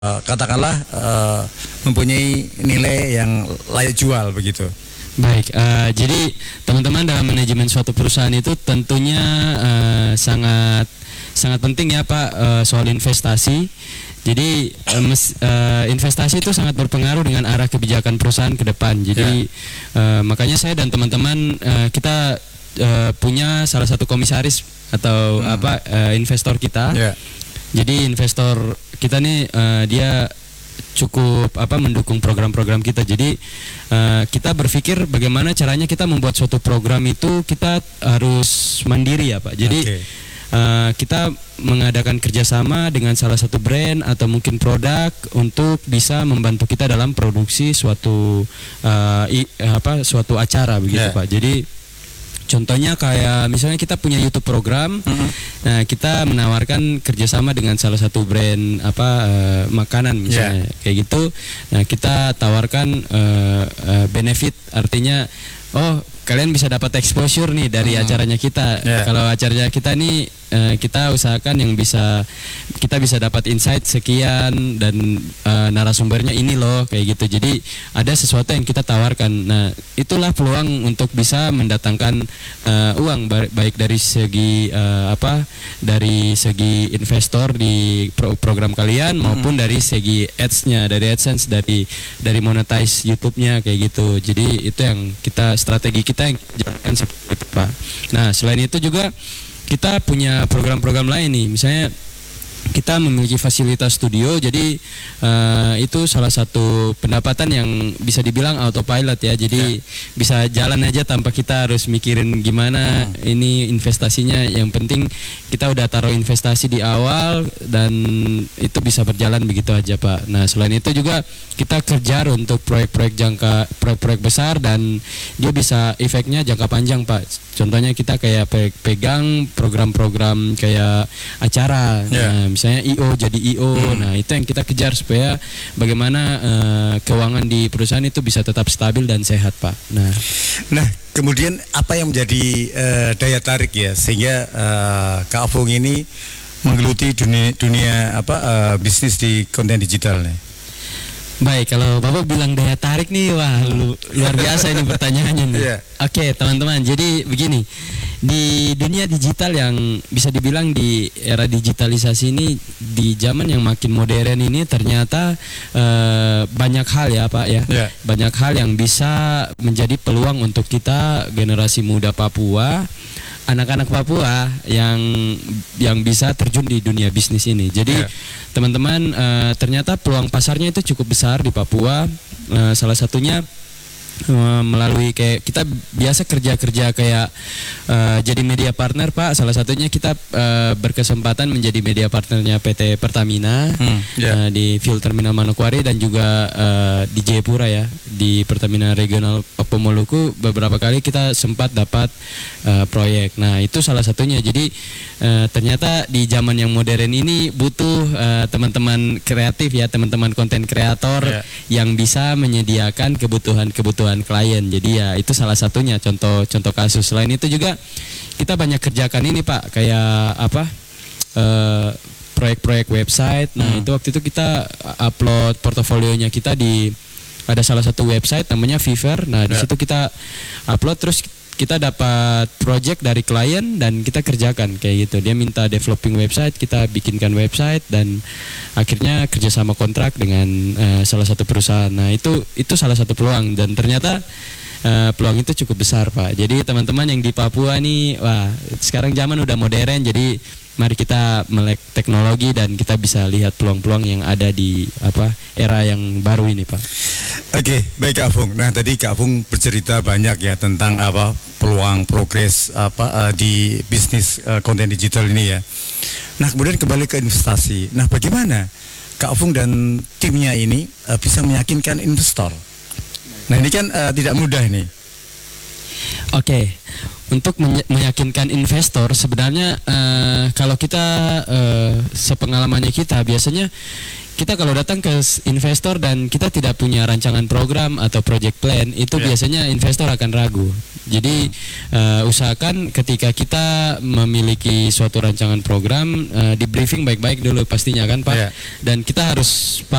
katakanlah mempunyai nilai yang layak jual begitu. Baik, jadi teman-teman dalam manajemen suatu perusahaan itu tentunya sangat penting ya Pak, soal investasi. Jadi investasi itu sangat berpengaruh dengan arah kebijakan perusahaan ke depan. Jadi makanya saya dan teman-teman kita punya salah satu komisaris atau investor kita. Jadi investor kita nih dia cukup mendukung program-program kita. Jadi kita berpikir bagaimana caranya kita membuat suatu program itu kita harus mandiri ya Pak. Jadi kita mengadakan kerjasama dengan salah satu brand atau mungkin produk untuk bisa membantu kita dalam produksi suatu suatu acara begitu Pak. Jadi contohnya kayak misalnya kita punya YouTube program, nah kita menawarkan kerjasama dengan salah satu brand makanan misalnya kayak gitu. Nah kita tawarkan benefit, artinya kalian bisa dapat exposure nih dari acaranya kita. Kalau acaranya kita nih kita usahakan yang kita bisa dapat insight sekian dan narasumbernya ini loh kayak gitu. Jadi ada sesuatu yang kita tawarkan. Nah itulah peluang untuk bisa mendatangkan uang baik dari segi dari segi investor di program kalian maupun dari segi ads-nya, dari AdSense, dari monetize YouTube-nya kayak gitu. Jadi itu yang strategi kita yang jalankan seperti itu Pak. Nah selain itu juga kita punya program-program lain nih, misalnya kita memiliki fasilitas studio. Jadi itu salah satu pendapatan yang bisa dibilang autopilot ya. Jadi bisa jalan aja tanpa kita harus mikirin gimana ini investasinya. Yang penting kita udah taruh investasi di awal dan itu bisa berjalan begitu aja Pak. Nah selain itu juga kita kejar untuk proyek-proyek besar dan dia bisa efeknya jangka panjang Pak. Contohnya kita kayak pegang program-program kayak acara. Nah, misalnya IO jadi IO. Nah, itu yang kita kejar supaya bagaimana keuangan di perusahaan itu bisa tetap stabil dan sehat, Pak. Nah, kemudian apa yang menjadi daya tarik ya sehingga Kak Afung ini menggeluti dunia bisnis di konten digital nih? Baik, kalau Bapak bilang daya tarik nih, wah luar biasa ini pertanyaannya nih. Oke, teman-teman, jadi begini, di dunia digital yang bisa dibilang di era digitalisasi ini, di zaman yang makin modern ini ternyata banyak hal ya Pak ya, banyak hal yang bisa menjadi peluang untuk kita generasi muda Papua, anak-anak Papua yang bisa terjun di dunia bisnis ini. Jadi teman-teman, ternyata peluang pasarnya itu cukup besar di Papua. Salah satunya melalui kayak kita biasa kerja kayak jadi media partner Pak. Salah satunya kita berkesempatan menjadi media partnernya PT Pertamina di Fuel Terminal Manokwari dan juga di Jayapura ya, di Pertamina Regional Papua Maluku. Beberapa kali kita sempat dapat proyek. Nah itu salah satunya. Jadi ternyata di zaman yang modern ini butuh teman-teman kreatif ya, teman-teman konten kreator yang bisa menyediakan kebutuhan klien. Jadi ya itu salah satunya contoh kasus. Selain itu juga kita banyak kerjakan ini Pak, kayak proyek-proyek website. Nah itu waktu itu kita upload portofolionya kita ada salah satu website namanya Fiverr. Nah di situ kita upload, terus kita dapat project dari klien dan kita kerjakan kayak gitu. Dia minta developing website, kita bikinkan website dan akhirnya kerjasama kontrak dengan salah satu perusahaan. Nah itu salah satu peluang dan ternyata peluang itu cukup besar Pak. Jadi teman-teman yang di Papua nih, wah sekarang zaman udah modern, jadi mari kita melek teknologi dan kita bisa lihat peluang-peluang yang ada di era yang baru ini Pak. Oke, baik Kak Afung. Nah tadi Kak Afung bercerita banyak ya tentang peluang progres di bisnis konten digital ini ya. Nah kemudian kembali ke investasi. Nah bagaimana Kak Afung dan timnya ini bisa meyakinkan investor? Nah ini kan tidak mudah nih. Oke, untuk meyakinkan investor sebenarnya kalau kita sepengalamannya kita biasanya kita kalau datang ke investor dan kita tidak punya rancangan program atau project plan, itu biasanya investor akan ragu. Jadi usahakan ketika kita memiliki suatu rancangan program, di briefing baik-baik dulu pastinya kan Pak. Dan kita harus